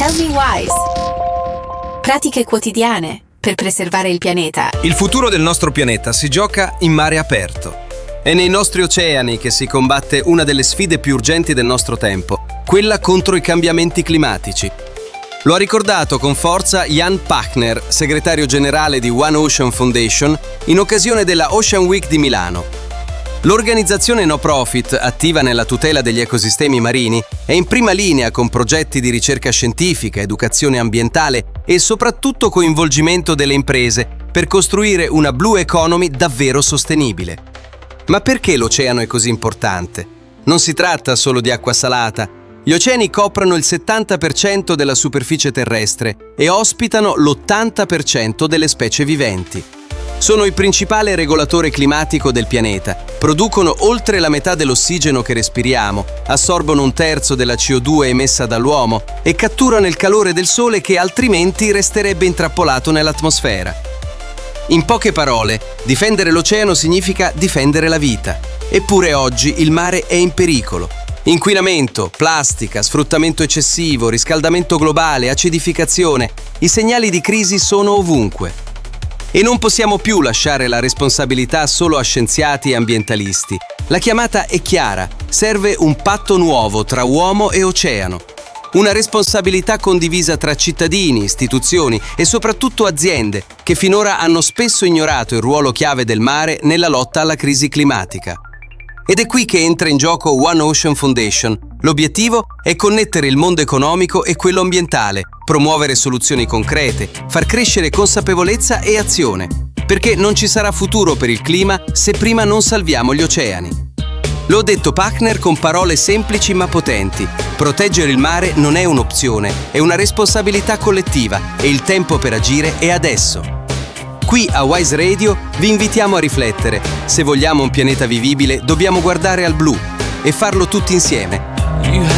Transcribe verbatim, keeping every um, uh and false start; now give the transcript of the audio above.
Tell Me Wise. Pratiche quotidiane per preservare il pianeta. Il futuro del nostro pianeta si gioca in mare aperto. È nei nostri oceani che si combatte una delle sfide più urgenti del nostro tempo, quella contro i cambiamenti climatici. Lo ha ricordato con forza Jan Pachner, segretario generale di One Ocean Foundation, in occasione della Ocean Week di Milano. L'organizzazione no profit, attiva nella tutela degli ecosistemi marini, è in prima linea con progetti di ricerca scientifica, educazione ambientale e soprattutto coinvolgimento delle imprese per costruire una blue economy davvero sostenibile. Ma perché l'oceano è così importante? Non si tratta solo di acqua salata. Gli oceani coprono il settanta per cento della superficie terrestre e ospitano l'ottanta per cento delle specie viventi. Sono il principale regolatore climatico del pianeta, producono oltre la metà dell'ossigeno che respiriamo, assorbono un terzo della C O due emessa dall'uomo e catturano il calore del sole che altrimenti resterebbe intrappolato nell'atmosfera. In poche parole, difendere l'oceano significa difendere la vita. Eppure oggi il mare è in pericolo. Inquinamento, plastica, sfruttamento eccessivo, riscaldamento globale, acidificazione. I segnali di crisi sono ovunque. E non possiamo più lasciare la responsabilità solo a scienziati e ambientalisti. La chiamata è chiara: serve un patto nuovo tra uomo e oceano. Una responsabilità condivisa tra cittadini, istituzioni e soprattutto aziende che finora hanno spesso ignorato il ruolo chiave del mare nella lotta alla crisi climatica. Ed è qui che entra in gioco One Ocean Foundation. L'obiettivo è connettere il mondo economico e quello ambientale, promuovere soluzioni concrete, far crescere consapevolezza e azione. Perché non ci sarà futuro per il clima se prima non salviamo gli oceani. Lo ha detto Pachner con parole semplici ma potenti. Proteggere il mare non è un'opzione, è una responsabilità collettiva e il tempo per agire è adesso. Qui a Wise Radio vi invitiamo a riflettere. Se vogliamo un pianeta vivibile, dobbiamo guardare al blu e farlo tutti insieme.